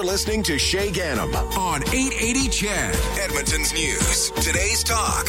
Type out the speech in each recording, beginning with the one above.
listening to Shay Ganem on 880 CHED, Edmonton's News. Today's Talk.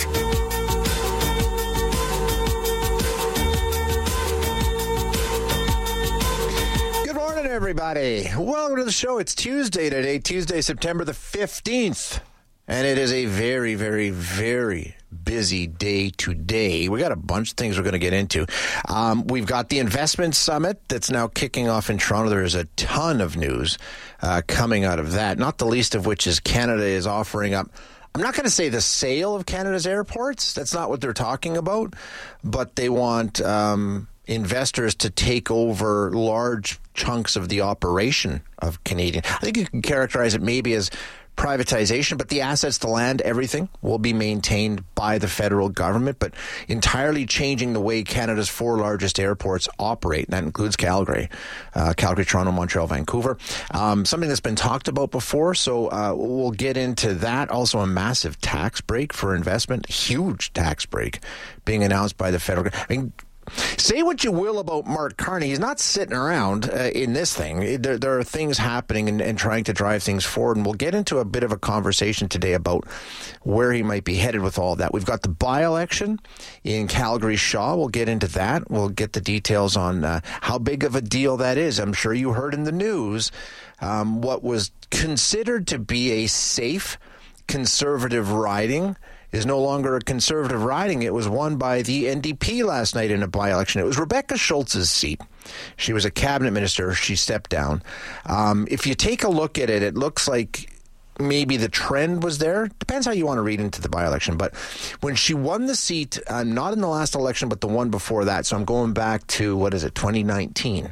Good morning, everybody. Welcome to the show. It's Tuesday today, Tuesday, September the 15th. And it is a very, very, very busy day today. We got a bunch of things we're going to get into. We've got the investment summit that's now kicking off in Toronto. There's a ton of news coming out of that, not the least of which is Canada is offering up. I'm not going to say the sale of Canada's airports. That's not what they're talking about. But they want investors to take over large chunks of the operation of Canadian. I think you can characterize it maybe as privatization, but the assets, the land, everything will be maintained by the federal government, but entirely changing the way Canada's four largest airports operate. And that includes Calgary, Toronto, Montreal, Vancouver. Something that's been talked about before, so we'll get into that. Also a massive tax break for investment, huge tax break being announced by the federal government. I mean, say what you will about Mark Carney. He's not sitting around in this thing. There are things happening and trying to drive things forward. And we'll get into a bit of a conversation today about where he might be headed with all of that. We've got the by-election in Calgary-Shaw. We'll get into that. We'll get the details on how big of a deal that is. I'm sure you heard in the news what was considered to be a safe conservative riding is no longer a conservative riding. It was won by the NDP last night in a by-election. It was Rebecca Schultz's seat. She was a cabinet minister. She stepped down. If you take a look at it, it looks like maybe the trend was there. Depends how you want to read into the by-election. But when she won the seat, not in the last election, but the one before that, so I'm going back to, 2019,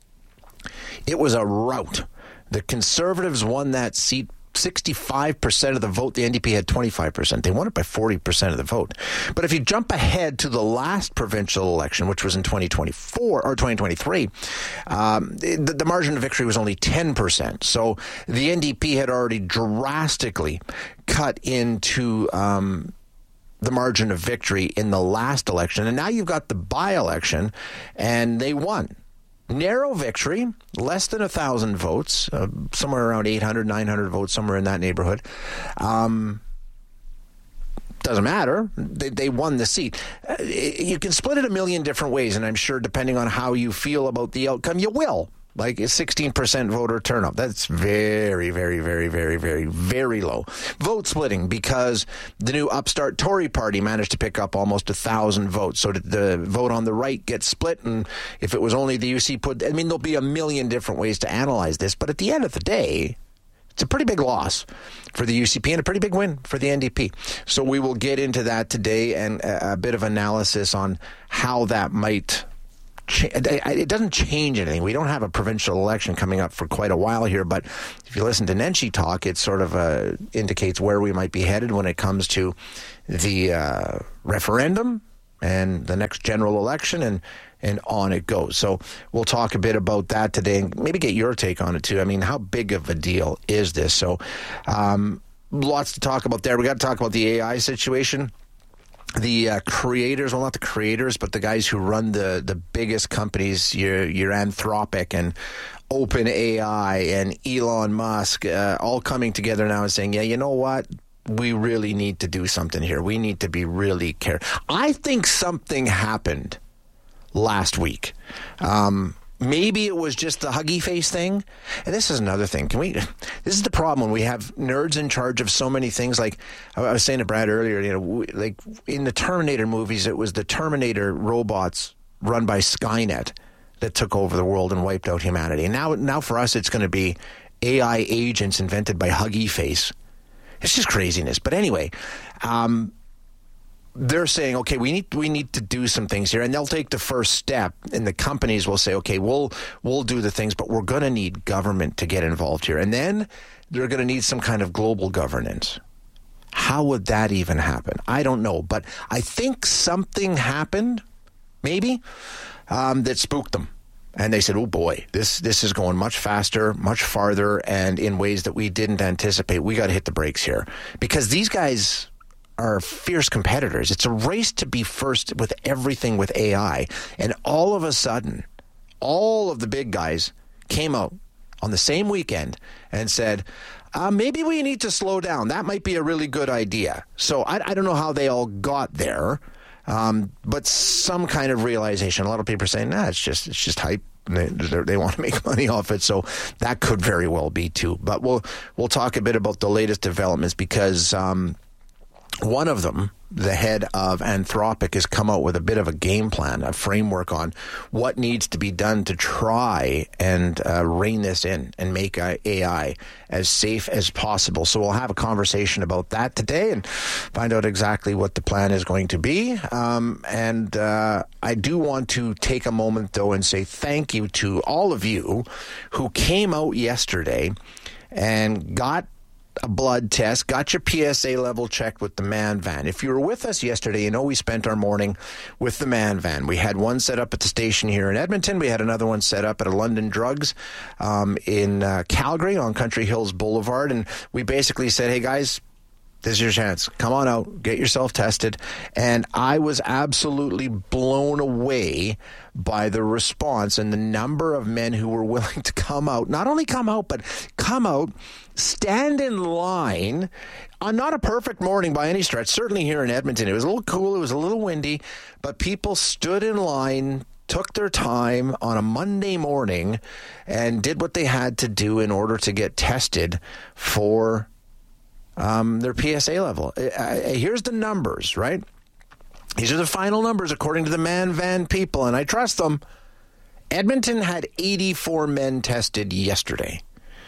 it was a rout. The Conservatives won that seat 65% of the vote. The NDP had 25%. They won it by 40% of the vote. But if you jump ahead to the last provincial election, which was in 2024 or 2023, the margin of victory was only 10%. So the NDP had already drastically cut into the margin of victory in the last election. And now you've got the by-election, and they won. Narrow victory, less than 1,000 votes, somewhere around 800, 900 votes, somewhere in that neighborhood. Doesn't matter. They won the seat. You can split it a million different ways, and I'm sure depending on how you feel about the outcome, you will. Like a 16% voter turnout. That's very, very, very, very, very, very low. Vote splitting because the new upstart Tory party managed to pick up almost 1,000 votes. So did the vote on the right get split? And if it was only the UC there'll be a million different ways to analyze this. But at the end of the day, it's a pretty big loss for the UCP and a pretty big win for the NDP. So we will get into that today and a bit of analysis on how that might. It doesn't change anything. We don't have a provincial election coming up for quite a while here, but if you listen to Nenshi talk, it sort of indicates where we might be headed when it comes to the referendum and the next general election, and on it goes. So we'll talk a bit about that today and maybe get your take on it too. I mean, how big of a deal is this? So lots to talk about there. We got to talk about the AI situation. The creators, well, not the creators, but the guys who run the biggest companies, your Anthropic and OpenAI and Elon Musk, all coming together now and saying, yeah, you know what? We really need to do something here. We need to be really careful. I think something happened last week. Maybe it was just the Huggy Face thing. And this is another thing. This is the problem when we have nerds in charge of so many things. Like I was saying to Brad earlier, like in the Terminator movies, it was the Terminator robots run by Skynet that took over the world and wiped out humanity. And now for us, it's going to be AI agents invented by Huggy Face. It's just craziness. But anyway, they're saying, okay, we need to do some things here, and they'll take the first step, and the companies will say, okay, we'll do the things, but we're going to need government to get involved here, and then they're going to need some kind of global governance. How would that even happen? I don't know, but I think something happened, maybe, that spooked them. And they said, oh boy, this is going much faster, much farther, and in ways that we didn't anticipate. We got to hit the brakes here. Because these guys are fierce competitors. It's a race to be first with everything with AI. And all of a sudden, all of the big guys came out on the same weekend and said, maybe we need to slow down. That might be a really good idea. So I don't know how they all got there, but some kind of realization. A lot of people are saying, it's just hype. They want to make money off it, so that could very well be too. But we'll talk a bit about the latest developments because one of them, the head of Anthropic, has come out with a bit of a game plan, a framework on what needs to be done to try and rein this in and make AI as safe as possible. So we'll have a conversation about that today and find out exactly what the plan is going to be. And I do want to take a moment, though, and say thank you to all of you who came out yesterday and got a blood test, got your PSA level checked with the Man Van. If you were with us yesterday, you know we spent our morning with the Man Van. We had one set up at the station here in Edmonton. We had another one set up at a London Drugs in Calgary on Country Hills Boulevard. And we basically said, hey, guys, this is your chance. Come on out, get yourself tested. And I was absolutely blown away by the response and the number of men who were willing to come out. Not only come out, but come out, stand in line on not a perfect morning by any stretch. Certainly here in Edmonton, it was a little cool, it was a little windy, but people stood in line, took their time on a Monday morning and did what they had to do in order to get tested for their PSA level. Here's the numbers, right? These are the final numbers according to the Man Van people, and I trust them. Edmonton had 84 men tested yesterday.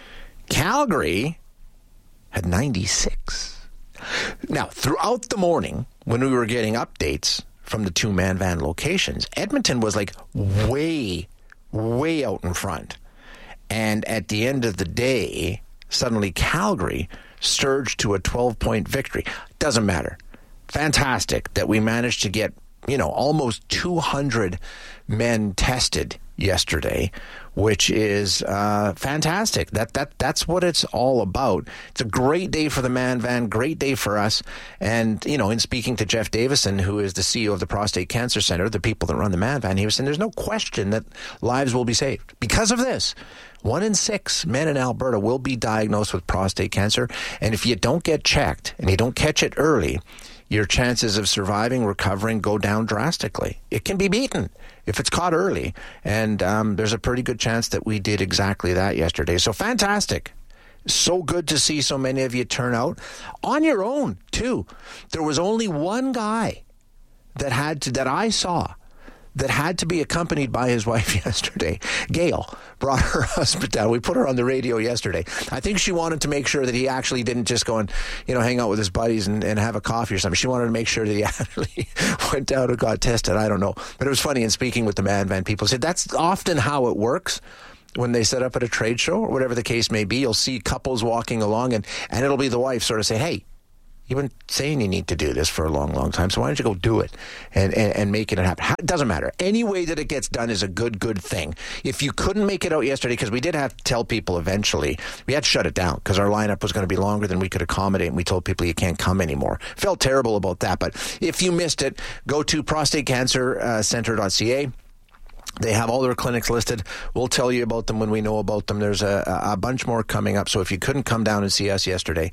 Calgary had 96. Now, throughout the morning, when we were getting updates from the two Man Van locations, Edmonton was like way, way out in front. And at the end of the day, suddenly Calgary surged to a 12-point victory. Doesn't matter. Fantastic that we managed to get, almost 200 men tested yesterday, which is fantastic. That's what it's all about. It's a great day for the Man Van, great day for us. And, in speaking to Jeff Davison, who is the CEO of the Prostate Cancer Center, the people that run the Man Van, he was saying there's no question that lives will be saved because of this. 1 in 6 men in Alberta will be diagnosed with prostate cancer. And if you don't get checked and you don't catch it early, your chances of surviving, recovering go down drastically. It can be beaten if it's caught early. And there's a pretty good chance that we did exactly that yesterday. So fantastic. So good to see so many of you turn out on your own, too. There was only one guy that I saw that had to be accompanied by his wife yesterday. Gail brought her husband down. We put her on the radio yesterday. I think she wanted to make sure that he actually didn't just go and, hang out with his buddies and have a coffee or something. She wanted to make sure that he actually went out and got tested. I don't know. But it was funny in speaking with the Man Van people. Said that's often how it works. When they set up at a trade show or whatever the case may be, you'll see couples walking along and it'll be the wife sort of say, hey, you've been saying you need to do this for a long, long time, so why don't you go do it and make it happen? It doesn't matter. Any way that it gets done is a good thing. If you couldn't make it out yesterday, because we did have to tell people eventually, we had to shut it down because our lineup was going to be longer than we could accommodate, and we told people you can't come anymore. Felt terrible about that, but if you missed it, go to prostatecancercenter.ca. They have all their clinics listed. We'll tell you about them when we know about them. There's a bunch more coming up. So if you couldn't come down and see us yesterday,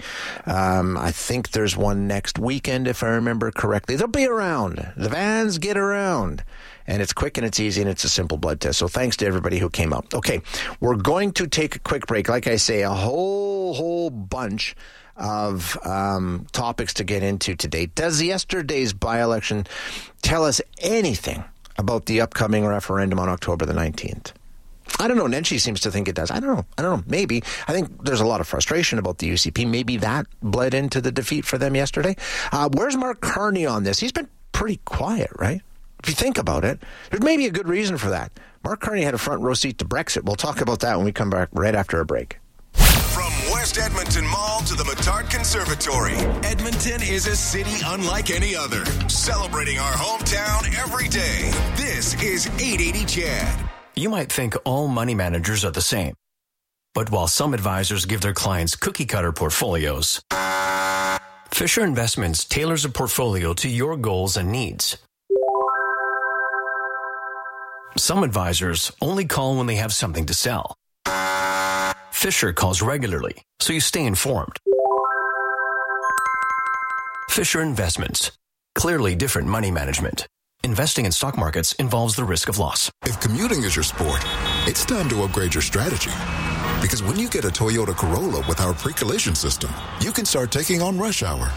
I think there's one next weekend, if I remember correctly. They'll be around. The vans get around. And it's quick and it's easy and it's a simple blood test. So thanks to everybody who came out. Okay, we're going to take a quick break. Like I say, a whole bunch of topics to get into today. Does yesterday's by-election tell us anything about the upcoming referendum on October the 19th? I don't know. Nenshi seems to think it does. I don't know. Maybe. I think there's a lot of frustration about the UCP. Maybe that bled into the defeat for them yesterday. Where's Mark Carney on this? He's been pretty quiet, right? If you think about it, there's maybe a good reason for that. Mark Carney had a front row seat to Brexit. We'll talk about that when we come back right after a break. From West Edmonton Mall to the Metard Conservatory, Edmonton is a city unlike any other, celebrating our hometown every day. This is 880 CHED. You might think all money managers are the same. But while some advisors give their clients cookie-cutter portfolios, Fisher Investments tailors a portfolio to your goals and needs. Some advisors only call when they have something to sell. Fisher calls regularly, so you stay informed. Fisher Investments. Clearly different money management. Investing in stock markets involves the risk of loss. If commuting is your sport, it's time to upgrade your strategy. Because when you get a Toyota Corolla with our pre-collision system, you can start taking on rush hour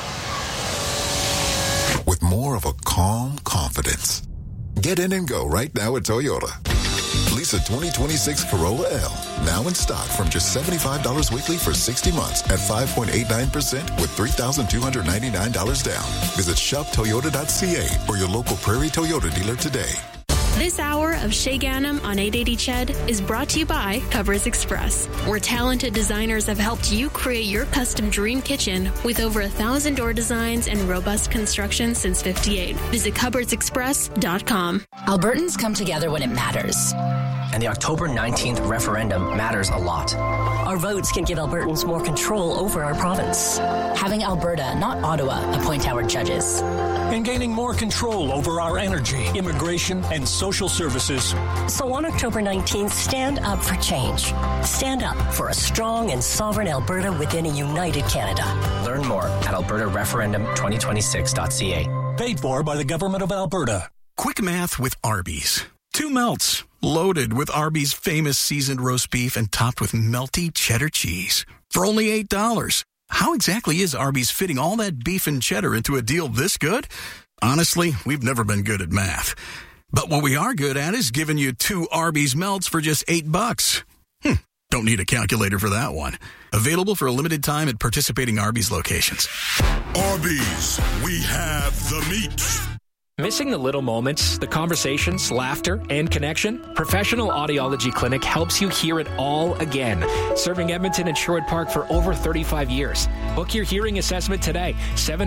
with more of a calm confidence. Get in and go right now at Toyota. Lease a 2026 Corolla L, now in stock from just $75 weekly for 60 months at 5.89% with $3,299 down. Visit shoptoyota.ca or your local Prairie Toyota dealer today. This hour of Shay Ganem on 880 CHED is brought to you by Cupboards Express, where talented designers have helped you create your custom dream kitchen with over 1,000 door designs and robust construction since '58. Visit cupboardsexpress.com. Albertans come together when it matters. And the October 19th referendum matters a lot. Our votes can give Albertans more control over our province. Having Alberta, not Ottawa, appoint our judges. And gaining more control over our energy, immigration, and social services. So on October 19th, stand up for change. Stand up for a strong and sovereign Alberta within a united Canada. Learn more at albertareferendum2026.ca. Paid for by the Government of Alberta. Quick math with Arby's. 2 melts, loaded with Arby's famous seasoned roast beef and topped with melty cheddar cheese. For only $8. How exactly is Arby's fitting all that beef and cheddar into a deal this good? Honestly, we've never been good at math. But what we are good at is giving you 2 Arby's melts for just $8. Don't need a calculator for that one. Available for a limited time at participating Arby's locations. Arby's, we have the meat. Missing the little moments, the conversations, laughter, and connection? Professional Audiology Clinic helps you hear it all again. Serving Edmonton and Sherwood Park for over 35 years. Book your hearing assessment today.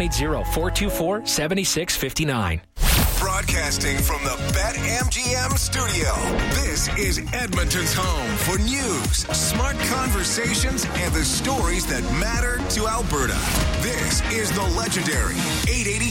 780-424-7659. Broadcasting from the BetMGM studio, this is Edmonton's home for news, smart conversations, and the stories that matter to Alberta. This is the legendary 880